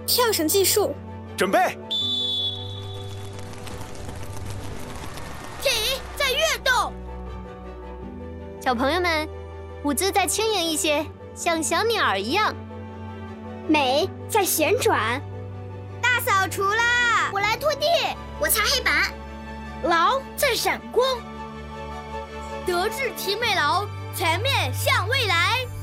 跳绳计数， 准备。 停，在跃动。 小朋友们，舞姿再轻盈一些，像小鸟一样。 美，在旋转。 大扫除啦！我来拖地， 我擦黑板。 劳在闪光。德智体美劳，全面向未来。